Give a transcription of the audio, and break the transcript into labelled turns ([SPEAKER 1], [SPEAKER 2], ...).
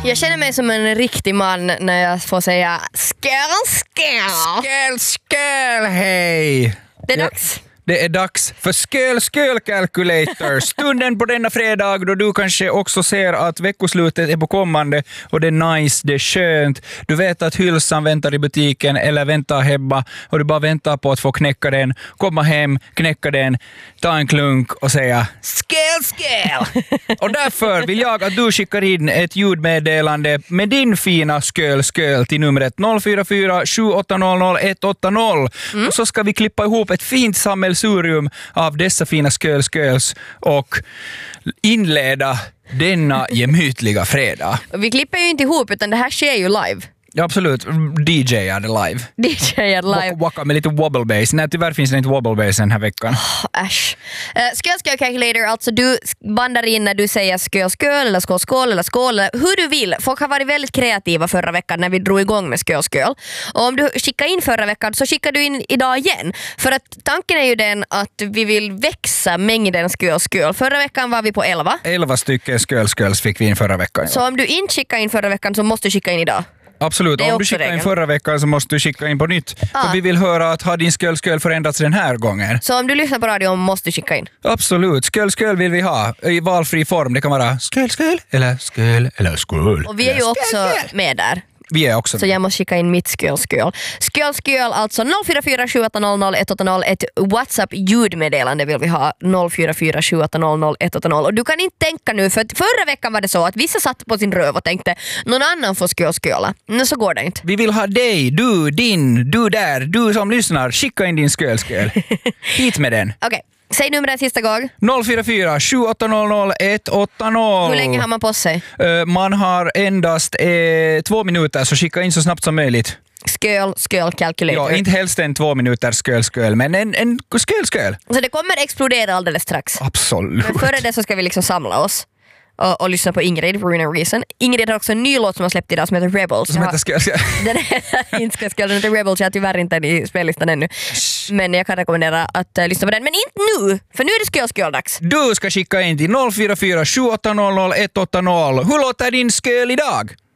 [SPEAKER 1] Jag känner mig som en riktig man när jag får säga
[SPEAKER 2] Sköl, hej!
[SPEAKER 1] Det är dags.
[SPEAKER 2] Det är dags för Sköl Calculator. Stunden på denna fredag då du kanske också ser att veckoslutet är på kommande och det är nice, det är skönt. Du vet att hylsan väntar i butiken eller väntar hemma och du bara väntar på att få knäcka den, komma hem, knäcka den, ta en klunk och säga Sköl! Och därför vill jag att du skickar in ett ljudmeddelande med din fina sköl till numret 044 780 180 och så ska vi klippa ihop ett fint sammelsurium av dessa fina sköls och inleda denna gemytliga fredag.
[SPEAKER 1] Vi klipper ju inte ihop utan det här sker ju live.
[SPEAKER 2] Ja, absolut. DJ-are live.
[SPEAKER 1] DJ-are live.
[SPEAKER 2] Waka med lite wobble bass. Nej, tyvärr finns det inte wobble bass den här veckan.
[SPEAKER 1] Äsch. Sköl calculator, alltså du bandar in när du säger sköl eller skål eller skål, hur du vill. Folk har varit väldigt kreativa förra veckan när vi drog igång med sköl. Och om du skickar in förra veckan så skickar du in idag igen. För att tanken är ju den att vi vill växa mängden sköl. Förra veckan var vi på 11.
[SPEAKER 2] 11 stycken sköl fick vi in förra veckan. Ja.
[SPEAKER 1] Så om du inte skickar in förra veckan så måste du skicka in idag.
[SPEAKER 2] Absolut, om du skickar in förra veckan så måste du skicka in på nytt. För vi vill höra att har din sköl förändrats den här gången.
[SPEAKER 1] Så om du lyssnar på radio måste du skicka in.
[SPEAKER 2] Absolut, sköl vill vi ha i valfri form. Det kan vara sköl eller skål.
[SPEAKER 1] Och vi är ju också med där.
[SPEAKER 2] Vi är också.
[SPEAKER 1] Så jag måste skicka in mitt sköl. Sköl alltså 044 780 180. Ett WhatsApp-ljudmeddelande vill vi ha. 044 780 180. Och du kan inte tänka nu, för förra veckan var det så att vissa satt på sin röv och tänkte någon annan får sköla. Men så går det inte.
[SPEAKER 2] Vi vill ha dig, du där, du som lyssnar. Skicka in din sköl. Hit med den.
[SPEAKER 1] Okej. Säg numret sista gång.
[SPEAKER 2] 044 780 180.
[SPEAKER 1] Hur länge har man på sig?
[SPEAKER 2] Man har endast 2 minuter, så skicka in så snabbt som möjligt.
[SPEAKER 1] Sköl calculator.
[SPEAKER 2] Ja, inte helst en 2 minuters sköl, men en sköl.
[SPEAKER 1] Så det kommer explodera alldeles strax.
[SPEAKER 2] Absolut.
[SPEAKER 1] Men före det så ska vi liksom samla oss och lyssna på Ingrid for no reason. Ingrid har också en ny låt som har släppt idag som heter Rebels.
[SPEAKER 2] Som heter sköl.
[SPEAKER 1] Den är den heter Rebels. Jag har tyvärr inte den i spellistan ännu. Men jag kan rekommendera att lyssna på den. Men inte nu, för nu är det sköl-dags.
[SPEAKER 2] Du ska skicka in till 044 780 180. Hur låter din sköl idag?